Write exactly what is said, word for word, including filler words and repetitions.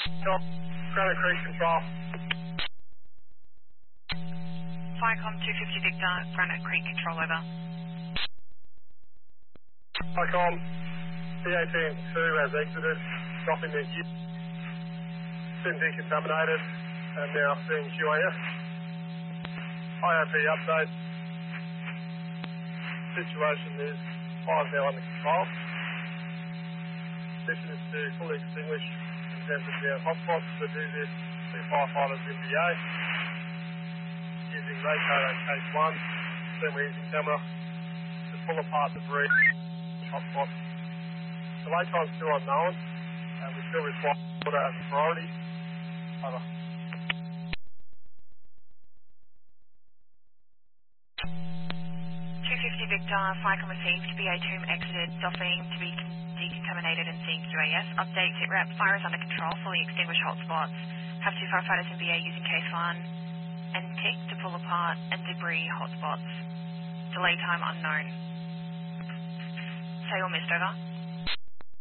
Top, Granite Creek Control. Firecom two fifty Victor, Granite Creek Control over. Icon, B eighteen two has exited, dropping the U. Been decontaminated and now seeing Q A S. I O P update. Situation is five now under control. Mission is to fully extinguish exempted down hotspots. To do this, two firefighters in B A using Raycode case one, then we're using camera to pull apart debris hotspots. Delay time still unknown, and we still require water as a priority. Over. two fifty Victor, Firecom received, B A two exited, Delphine to be con- decontaminated and seeing Q A S. Update, SITREP, fire is under control, fully extinguished hotspots. Have two firefighters in B A using case one and tick to pull apart and debris hotspots. Delay time unknown. Say or missed over.